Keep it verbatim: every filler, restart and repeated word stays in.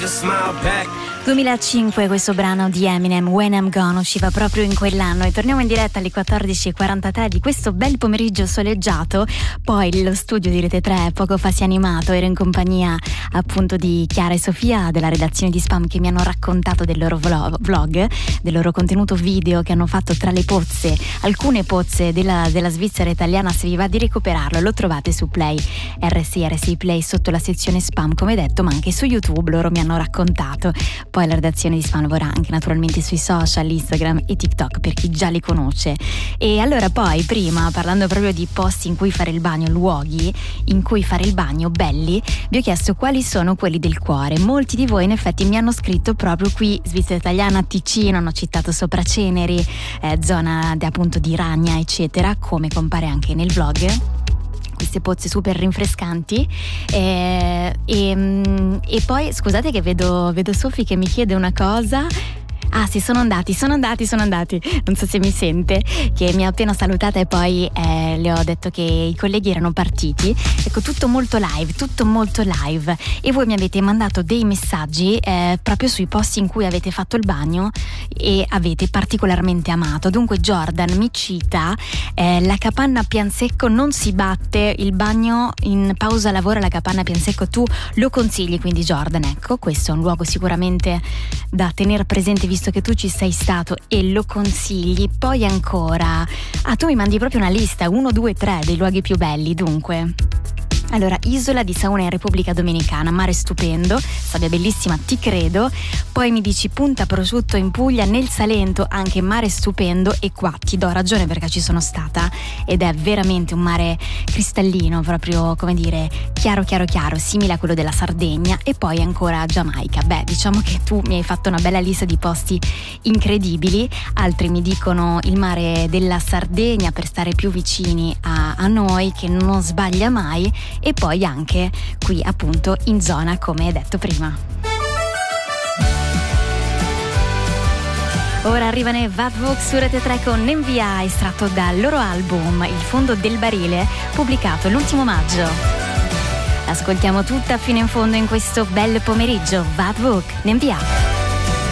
just smile back. duemilacinque questo brano di Eminem, When I'm Gone, usciva proprio in quell'anno. E torniamo in diretta alle quattordici e quarantatré di questo bel pomeriggio soleggiato. Poi lo studio di Rete tre poco fa si è animato, ero in compagnia appunto di Chiara e Sofia della redazione di Spam, che mi hanno raccontato del loro vlog, del loro contenuto video che hanno fatto tra le pozze, alcune pozze della, della Svizzera italiana. Se vi va di recuperarlo lo trovate su Play R S I, R S I Play, sotto la sezione Spam come detto, ma anche su YouTube loro mi hanno raccontato. Poi la redazione di Spam lavora anche naturalmente sui social, Instagram e TikTok per chi già li conosce. E allora poi prima, parlando proprio di posti in cui fare il bagno, luoghi in cui fare il bagno belli, vi ho chiesto quali sono quelli del cuore. Molti di voi in effetti mi hanno scritto proprio qui, Svizzera italiana, Ticino, hanno citato Sopraceneri, eh, zona de, appunto di Ragna eccetera, come compare anche nel vlog, queste pozze super rinfrescanti. E, e, e poi scusate che vedo, vedo Sofì che mi chiede una cosa. Ah sì, sono andati, sono andati, sono andati. Non so se mi sente, che mi ha appena salutata e poi eh, le ho detto che i colleghi erano partiti. Ecco, tutto molto live, tutto molto live. E voi mi avete mandato dei messaggi eh, proprio sui posti in cui avete fatto il bagno e avete particolarmente amato. Dunque Jordan mi cita eh, la capanna a Piansecco non si batte, il bagno in pausa lavoro alla capanna a Piansecco, tu lo consigli quindi Jordan? Ecco, questo è un luogo sicuramente da tenere presente visto che tu ci sei stato e lo consigli. Poi ancora, ah tu mi mandi proprio una lista, uno, due, tre dei luoghi più belli. Dunque allora, Isola di Saona in Repubblica Dominicana, mare stupendo, sabbia bellissima, ti credo. Poi mi dici Punta Prosciutto in Puglia, nel Salento, anche mare stupendo. E qua ti do ragione perché ci sono stata ed è veramente un mare cristallino, proprio come dire chiaro chiaro chiaro, simile a quello della Sardegna. E poi ancora Giamaica. Beh, diciamo che tu mi hai fatto una bella lista di posti incredibili. Altri mi dicono il mare della Sardegna per stare più vicini a, a noi, che non sbaglia mai. E poi anche qui appunto in zona come detto prima. Ora arrivano i Vadvuk su Rete tre con N V A, estratto dal loro album Il fondo del barile, pubblicato l'ultimo maggio. Ascoltiamo tutta fino in fondo in questo bel pomeriggio. Vadvuk, N V A.